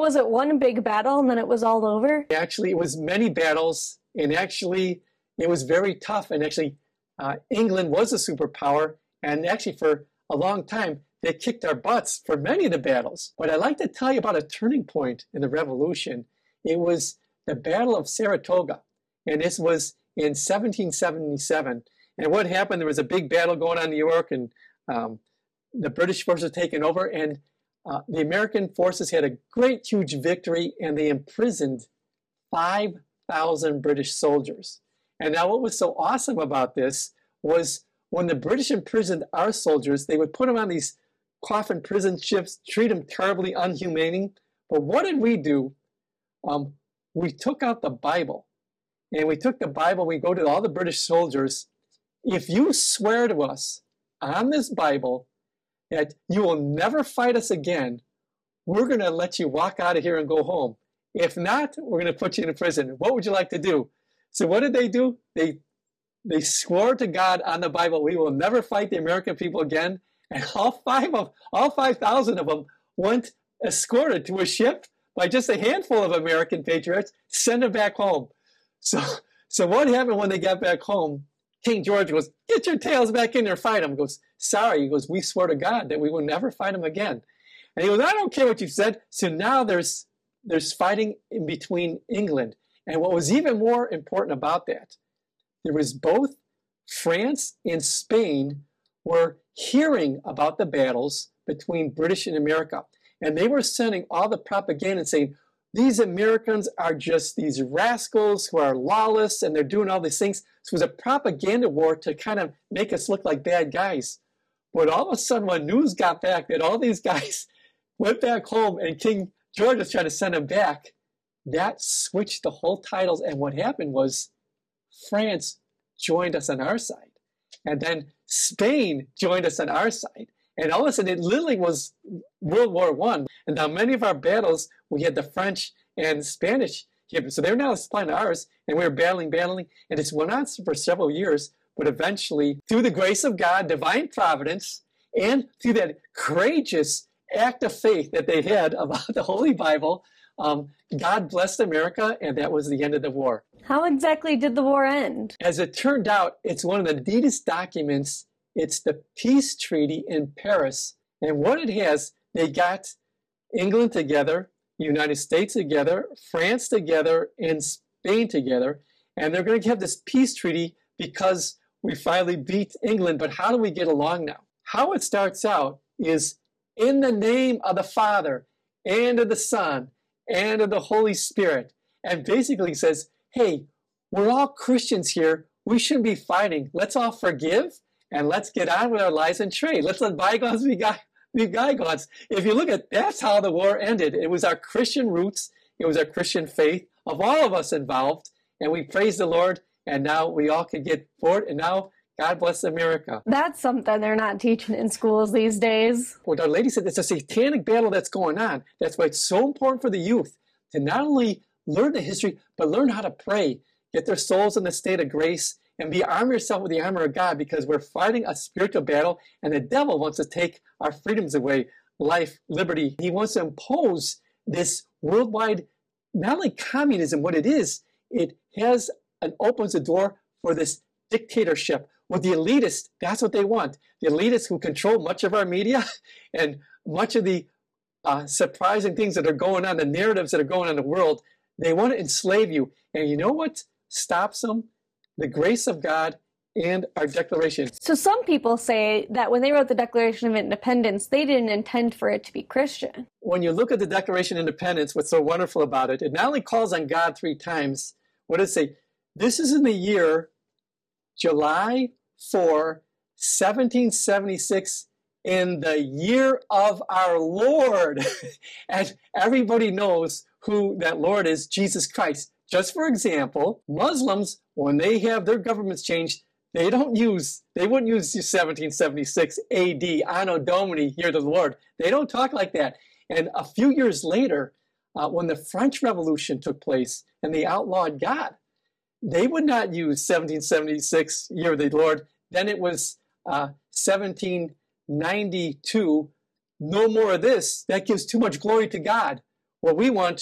was it one big battle and then it was all over? Actually, it was many battles, and actually it was very tough. And actually, England was a superpower, and actually for a long time, they kicked our butts for many of the battles. But I'd like to tell you about a turning point in the Revolution. It was the Battle of Saratoga, and this was in 1777. And what happened, there was a big battle going on in New York, and the British forces were taken over, and the American forces had a great, huge victory, and they imprisoned 5,000 British soldiers. And now what was so awesome about this was when the British imprisoned our soldiers, they would put them on these coffin prison ships, treat them terribly, unhumane. But what did we do? We took out the Bible. And we took the Bible, we go to all the British soldiers. If you swear to us on this Bible that you will never fight us again, we're going to let you walk out of here and go home. If not, we're going to put you in prison. What would you like to do? So what did they do? They swore to God on the Bible, we will never fight the American people again. And all 5,000 of them went escorted to a ship by just a handful of American patriots, send them back home. So what happened when they got back home? King George goes, get your tails back in there, fight them. He goes, sorry. He goes, we swear to God that we will never fight them again. And he goes, I don't care what you said. So now there's fighting in between England. And what was even more important about that, there was both France and Spain were hearing about the battles between British and America. And they were sending all the propaganda and saying, these Americans are just these rascals who are lawless and they're doing all these things. So it was a propaganda war to kind of make us look like bad guys. But all of a sudden, when news got back that all these guys went back home and King George was trying to send them back, that switched the whole titles. And what happened was France joined us on our side. And then Spain joined us on our side. And all of a sudden, it literally was World War I. And now many of our battles, we had the French and Spanish here. So they're now supplying ours, and we were battling. And this went on for several years. But eventually, through the grace of God, divine providence, and through that courageous act of faith that they had about the Holy Bible, God blessed America, and that was the end of the war. How exactly did the war end? As it turned out, it's one of the neatest documents. It's the peace treaty in Paris. And what it has, they got England together, United States together, France together, and Spain together. And they're going to have this peace treaty because we finally beat England. But how do we get along now? How it starts out is in the name of the Father and of the Son and of the Holy Spirit. And basically says, hey, we're all Christians here. We shouldn't be fighting. Let's all forgive and let's get on with our lives and trade. Let's let bygones be bygones. If you look at, that's how the war ended. It was our Christian roots. It was our Christian faith of all of us involved. And we praise the Lord. And now we all can get forward. And now God bless America. That's something they're not teaching in schools these days. What Our Lady said, it's a satanic battle that's going on. That's why it's so important for the youth to not only learn the history, but learn how to pray, get their souls in the state of grace, and arm yourself with the armor of God, because we're fighting a spiritual battle, and the devil wants to take our freedoms away, life, liberty. He wants to impose this worldwide, not only communism, what it is, it has and opens the door for this dictatorship with the elitists. That's what they want. The elitists who control much of our media and much of the surprising things that are going on, the narratives that are going on in the world. They want to enslave you. And you know what stops them? The grace of God and our Declaration. So some people say that when they wrote the Declaration of Independence, they didn't intend for it to be Christian. When you look at the Declaration of Independence, what's so wonderful about it, it not only calls on God 3 times, what does it say? This is in the year July 4, 1776, in the year of our Lord. And everybody knows who that Lord is, Jesus Christ. Just for example, Muslims, when they have their governments changed, they wouldn't use 1776 AD, Anno Domini, year of the Lord. They don't talk like that. And a few years later, when the French Revolution took place and they outlawed God, they would not use 1776 year of the Lord. Then it was 1792. No more of this. That gives too much glory to God. what we want